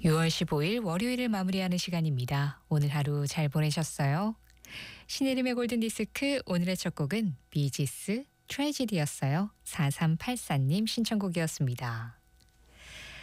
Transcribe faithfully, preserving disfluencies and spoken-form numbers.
유월 십오일 월요일을 마무리하는 시간입니다. 오늘 하루 잘 보내셨어요? 신혜림의 골든디스크 오늘의 첫 곡은 비지스 트래지디였어요. 사삼팔사님 신청곡이었습니다.